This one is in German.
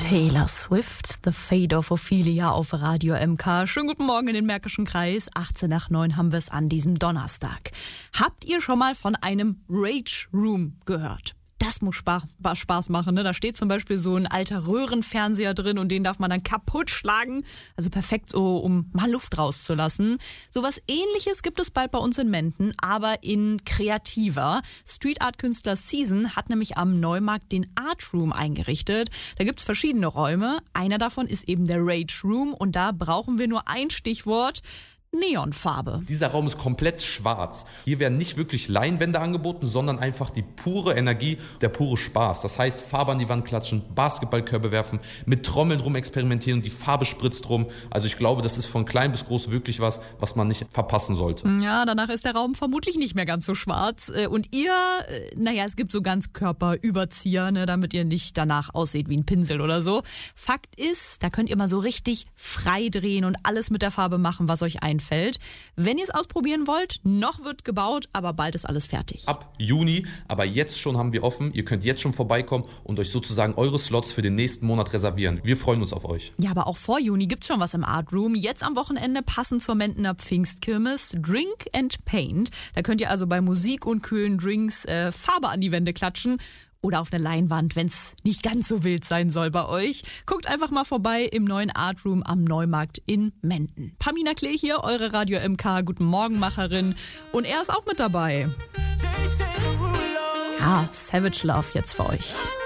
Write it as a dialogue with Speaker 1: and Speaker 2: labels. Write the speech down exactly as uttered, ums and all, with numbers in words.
Speaker 1: Taylor Swift, The Fate of Ophelia auf Radio M K. Schönen guten Morgen in den Märkischen Kreis. achtzehn nach neun haben wir es an diesem Donnerstag. Habt ihr schon mal von einem Rage Room gehört? Das muss Spaß, Spaß machen, ne? Da steht zum Beispiel so ein alter Röhrenfernseher drin und den darf man dann kaputt schlagen. Also perfekt so, um mal Luft rauszulassen. Sowas Ähnliches gibt es bald bei uns in Menden, aber in kreativer. Street Art Künstler Season hat nämlich am Neumarkt den Art Room eingerichtet. Da gibt's verschiedene Räume. Einer davon ist eben der Rage Room und da brauchen wir nur ein Stichwort: Neonfarbe.
Speaker 2: Dieser Raum ist komplett schwarz. Hier werden nicht wirklich Leinwände angeboten, sondern einfach die pure Energie, der pure Spaß. Das heißt, Farbe an die Wand klatschen, Basketballkörbe werfen, mit Trommeln rum experimentieren und die Farbe spritzt rum. Also ich glaube, das ist von klein bis groß wirklich was, was man nicht verpassen sollte.
Speaker 1: Ja, danach ist der Raum vermutlich nicht mehr ganz so schwarz. Und ihr, naja, es gibt so Ganzkörperüberzieher, ne, damit ihr nicht danach aussieht wie ein Pinsel oder so. Fakt ist, da könnt ihr mal so richtig frei drehen und alles mit der Farbe machen, was euch einfällt. Fällt. Wenn ihr es ausprobieren wollt, noch wird gebaut, aber bald ist alles fertig.
Speaker 2: Ab Juni, aber jetzt schon haben wir offen. Ihr könnt jetzt schon vorbeikommen und euch sozusagen eure Slots für den nächsten Monat reservieren. Wir freuen uns auf euch.
Speaker 1: Ja, aber auch vor Juni gibt's schon was im Art Room. Jetzt am Wochenende passend zur Mendener Pfingstkirmes Drink and Paint. Da könnt ihr also bei Musik und kühlen Drinks äh, Farbe an die Wände klatschen. Oder auf eine Leinwand, wenn es nicht ganz so wild sein soll bei euch. Guckt einfach mal vorbei im neuen Art Room am Neumarkt in Menden. Pamina Klee hier, eure Radio M K Guten Morgenmacherin. Und er ist auch mit dabei. Ja, Savage Love jetzt für euch.